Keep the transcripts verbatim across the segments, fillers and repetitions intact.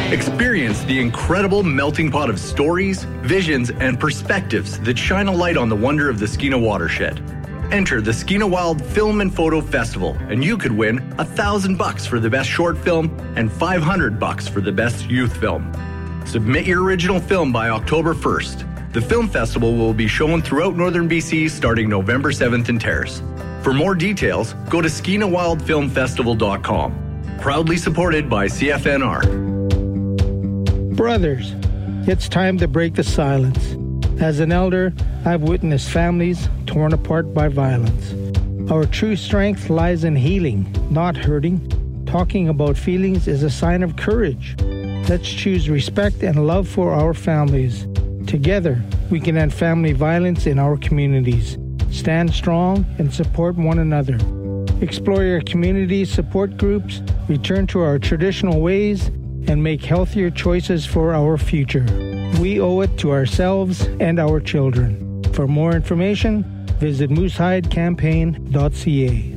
Experience the incredible melting pot of stories, visions, and perspectives that shine a light on the wonder of the Skeena watershed. Enter the Skeena Wild Film and Photo Festival, and you could win a thousand bucks for the best short film and five hundred bucks for the best youth film. Submit your original film by October first. The film festival will be shown throughout northern B C starting November seventh in Terrace. For more details, go to skeena wild film festival dot com. Proudly supported by C F N R. Brothers, it's time to break the silence. As an elder, I've witnessed families torn apart by violence. Our true strength lies in healing, not hurting. Talking about feelings is a sign of courage. Let's choose respect and love for our families. Together, we can end family violence in our communities. Stand strong and support one another. Explore your community support groups, return to our traditional ways, and make healthier choices for our future. We owe it to ourselves and our children. For more information, visit moose hide campaign dot c a.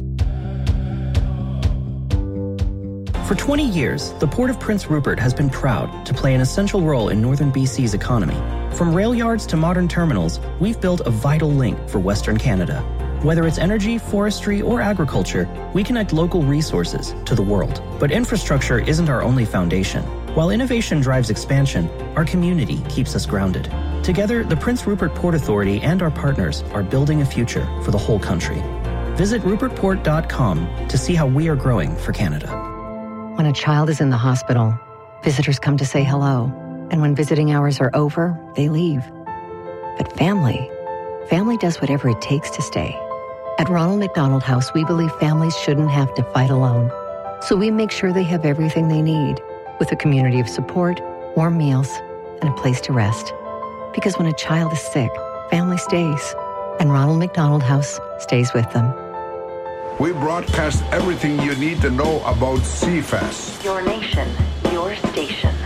For twenty years, the Port of Prince Rupert has been proud to play an essential role in northern B C's economy. From rail yards to modern terminals, we've built a vital link for Western Canada. Whether it's energy, forestry, or agriculture, we connect local resources to the world. But infrastructure isn't our only foundation. While innovation drives expansion, our community keeps us grounded. Together, the Prince Rupert Port Authority and our partners are building a future for the whole country. Visit rupert port dot com to see how we are growing for Canada. When a child is in the hospital, visitors come to say hello. And when visiting hours are over, they leave. But family, family does whatever it takes to stay. At Ronald McDonald House, we believe families shouldn't have to fight alone. So we make sure they have everything they need, with a community of support, warm meals, and a place to rest. Because when a child is sick, family stays. And Ronald McDonald House stays with them. We broadcast everything you need to know about C F A S. Your nation, your station.